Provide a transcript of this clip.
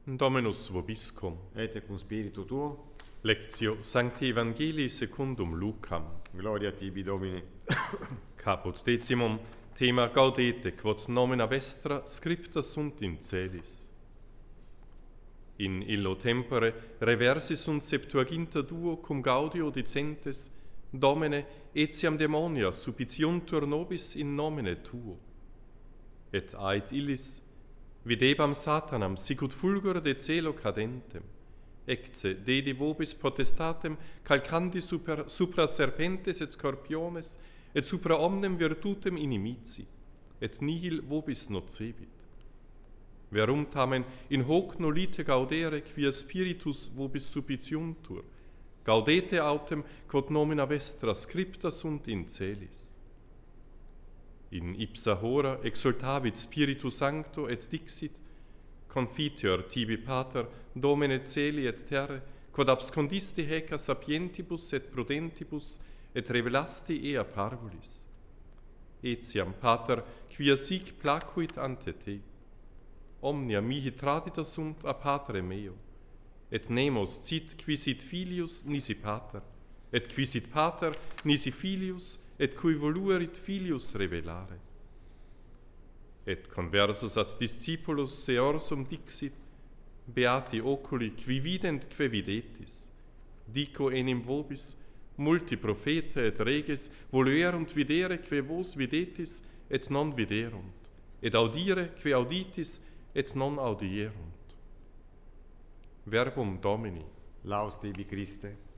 Dominus vobiscum. Et cum spiritu tuo, Lectio Sancti Evangelii secundum Lucam. gloria tibi Domine. Caput decimum, thema gaudete, quod nomina vestra scripta sunt in celis. In illo tempore reversi sunt Septuaginta duo cum gaudio dicentes, Domine, etiam demonia supitiuntur nobis in nomine tuo. Et ait illis, videbam Satanam sicut fulgor de celo cadentem, ecce dedi vobis potestatem calcandi supra serpentes et scorpiones, et supra omnem virtutem inimici, et nihil vobis nocebit. Verum tamen in hoc nolite gaudere quia spiritus vobis supitiuntur, gaudete autem quod nomina vestra scripta sunt in celis. In ipsa hora exultavit Spiritus Sancto et dixit, confiteor tibi Pater, Domine celi et terre, quod abscondisti haec a sapientibus et prudentibus, et revelasti ea parvulis. Etiam, Pater, quia sic placuit ante te. Omnia mihi tradita sunt a Patre meo, et nemos cit quisit filius nisi Pater, et quisit Pater nisi filius, et cui voluerit filius revelare. Et conversus ad discipulos seorsum dixit, beati oculi qui vident que videtis, dico enim vobis, multi profeta et reges voluerunt videre que vos videtis et non viderunt, et audire que auditis et non audierunt. Verbum Domini. Laus tibi Christe.